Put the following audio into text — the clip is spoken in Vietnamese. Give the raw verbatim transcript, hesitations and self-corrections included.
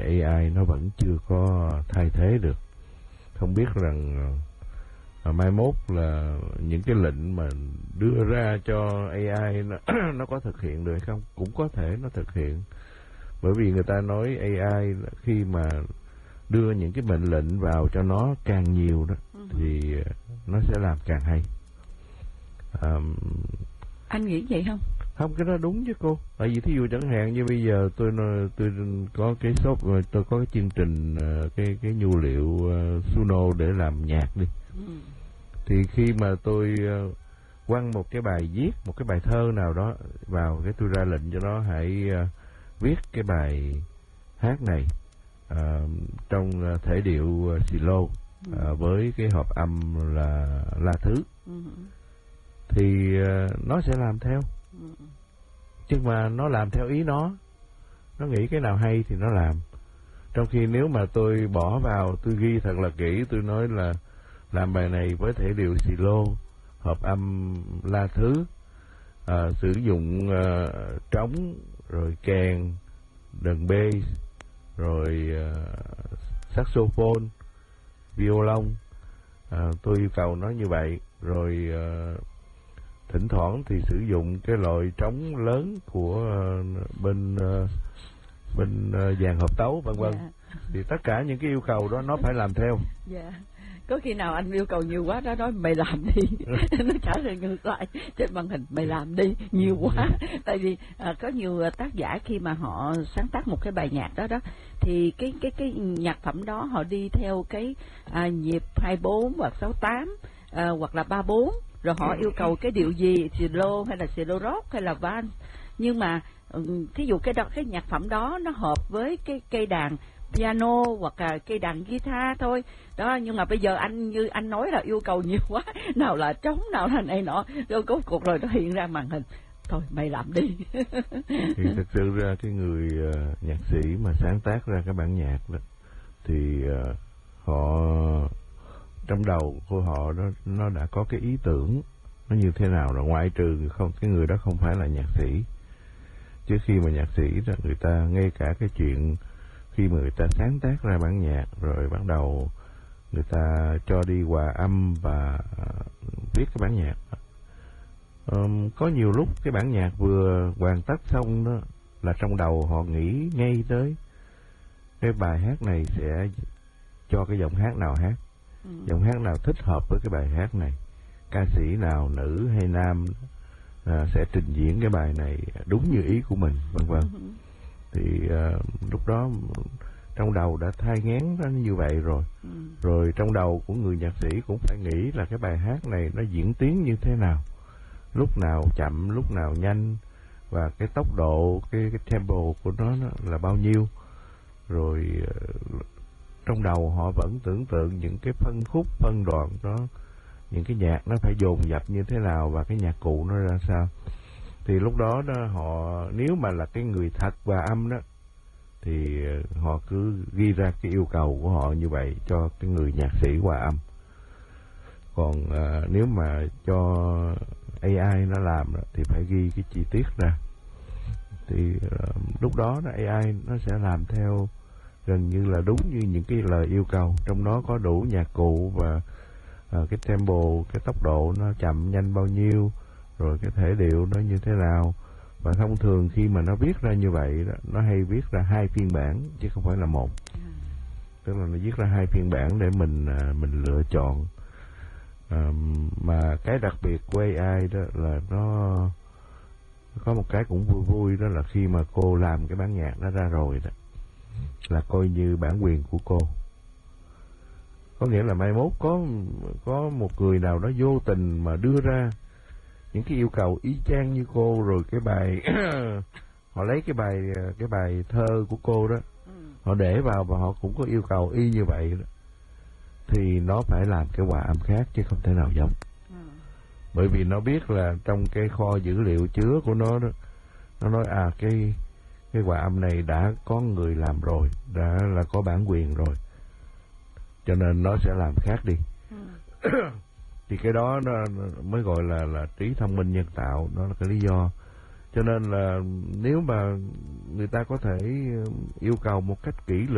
a i nó vẫn chưa có thay thế được. Không biết rằng à, mai mốt là những cái lệnh mà đưa ra cho a i nó, nó có thực hiện được hay không? Cũng có thể nó thực hiện. Bởi vì người ta nói a i khi mà đưa những cái mệnh lệnh vào cho nó càng nhiều đó, uh-huh. thì nó sẽ làm càng hay. À, anh nghĩ vậy không? Không, cái đó đúng chứ cô. Tại vì thí dụ chẳng hạn như bây giờ tôi tôi có cái shop, tôi có cái chương trình cái cái nhu liệu uh, Suno để làm nhạc đi. Ừ. Thì khi mà tôi uh, quăng một cái bài viết, một cái bài thơ nào đó vào, cái tôi ra lệnh cho nó hãy uh, viết cái bài hát này uh, trong uh, thể điệu uh, xì lô, uh, ừ. với cái hợp âm là la thứ. Ừ. Thì uh, nó sẽ làm theo. Ừ. chứ mà nó làm theo ý nó, nó nghĩ cái nào hay thì nó làm. Trong khi nếu mà tôi bỏ vào, tôi ghi thật là kỹ, tôi nói là làm bài này với thể điệu xì lô, hợp âm la thứ, à, sử dụng à, trống, rồi kèn, đờn bass, rồi à, saxophone, violon, à, tôi yêu cầu nó như vậy. Rồi à, thỉnh thoảng thì sử dụng cái loại trống lớn của uh, bên uh, bên uh, dàn hợp tấu vân vân. Dạ. Thì tất cả những cái yêu cầu đó nó phải làm theo. Dạ. Có khi nào anh yêu cầu nhiều quá đó nói mày làm đi, nó trả lời ngược lại trên màn hình mày làm đi nhiều quá. Tại vì à, có nhiều tác giả khi mà họ sáng tác một cái bài nhạc đó đó, thì cái cái cái nhạc phẩm đó họ đi theo cái à, nhịp hai bốn hoặc sáu tám à, hoặc là ba bốn, rồi họ yêu cầu cái điệu gì, cello hay là cello rock hay là van. Nhưng mà thí dụ cái đó, cái nhạc phẩm đó nó hợp với cái cây đàn piano hoặc là cây đàn guitar thôi đó. Nhưng mà bây giờ anh như anh nói là yêu cầu nhiều quá, nào là trống, nào là này nọ, rồi cuối cuộc rồi nó hiện ra màn hình, thôi mày làm đi. Thì thực sự ra cái người uh, nhạc sĩ mà sáng tác ra cái bản nhạc đó thì uh, họ trong đầu của họ nó nó đã có cái ý tưởng nó như thế nào rồi, ngoại trừ không cái người đó không phải là nhạc sĩ. Chứ khi mà nhạc sĩ đó, người ta ngay cả cái chuyện khi mà người ta sáng tác ra bản nhạc rồi bắt đầu người ta cho đi hòa âm và uh, viết cái bản nhạc, um, có nhiều lúc cái bản nhạc vừa hoàn tất xong đó là trong đầu họ nghĩ ngay tới cái bài hát này sẽ cho cái giọng hát nào hát, ừ. giọng hát nào thích hợp với cái bài hát này, ca sĩ nào nữ hay nam à, sẽ trình diễn cái bài này đúng như ý của mình, vân vân. Ừ. Thì à, lúc đó trong đầu đã thai nghén nó như vậy rồi. Ừ. Rồi trong đầu của người nhạc sĩ cũng phải nghĩ là cái bài hát này nó diễn tiến như thế nào, lúc nào chậm, lúc nào nhanh, và cái tốc độ, cái, cái tempo của nó, nó là bao nhiêu. Rồi trong đầu họ vẫn tưởng tượng những cái phân khúc, phân đoạn đó, những cái nhạc nó phải dồn dập như thế nào và cái nhạc cụ nó ra sao. Thì lúc đó đó họ, nếu mà là cái người thật hòa âm đó thì họ cứ ghi ra cái yêu cầu của họ như vậy cho cái người nhạc sĩ hòa âm. Còn à, nếu mà cho a i nó làm đó, thì phải ghi cái chi tiết ra. Thì à, lúc đó, đó a i nó sẽ làm theo gần như là đúng như những cái lời yêu cầu, trong đó có đủ nhạc cụ và à, cái tempo, cái tốc độ nó chậm nhanh bao nhiêu, rồi cái thể điệu nó như thế nào. Và thông thường khi mà nó viết ra như vậy đó, nó hay viết ra hai phiên bản chứ không phải là một. Tức là nó viết ra hai phiên bản để mình à, mình lựa chọn. À, mà cái đặc biệt của a i đó là nó có một cái cũng vui vui, đó là khi mà cô làm cái bản nhạc nó ra rồi đó, là coi như bản quyền của cô. Có nghĩa là mai mốt có có một người nào đó vô tình mà đưa ra những cái yêu cầu y chang như cô, rồi cái bài họ lấy cái bài cái bài thơ của cô đó, ừ. họ để vào và họ cũng có yêu cầu y như vậy đó, thì nó phải làm cái hòa âm khác chứ không thể nào giống. Ừ. Bởi vì nó biết là trong cái kho dữ liệu chứa của nó đó, nó nói à cái cái hòa âm này đã có người làm rồi, đã là có bản quyền rồi, cho nên nó sẽ làm khác đi. Ừ. Thì cái đó nó mới gọi là là trí thông minh nhân tạo, đó là cái lý do. Cho nên là nếu mà người ta có thể yêu cầu một cách kỹ lưỡng